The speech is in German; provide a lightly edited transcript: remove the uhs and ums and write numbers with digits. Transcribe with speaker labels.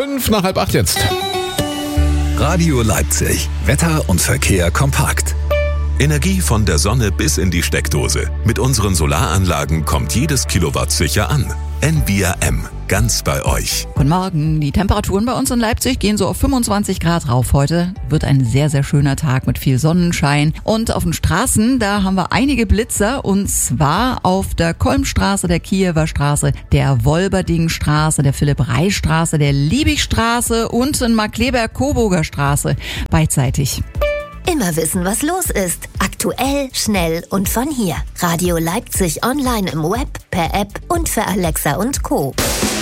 Speaker 1: 7:05 jetzt.
Speaker 2: Radio Leipzig. Wetter und Verkehr kompakt. Energie von der Sonne bis in die Steckdose. Mit unseren Solaranlagen kommt jedes Kilowatt sicher an. NBRM. Ganz bei euch.
Speaker 3: Guten Morgen. Die Temperaturen bei uns in Leipzig gehen so auf 25 Grad rauf. Heute wird ein sehr, sehr schöner Tag mit viel Sonnenschein. Und auf den Straßen, da haben wir einige Blitzer. Und zwar auf der Kolmstraße, der Kiewer Straße, der Wolberdingstraße, der Philipp-Reich-Straße, der Liebigstraße und in Markkleeberg-Coburger Straße beidseitig.
Speaker 4: Immer wissen, was los ist. Aktuell, schnell und von hier. Radio Leipzig online im Web, per App und für Alexa und Co.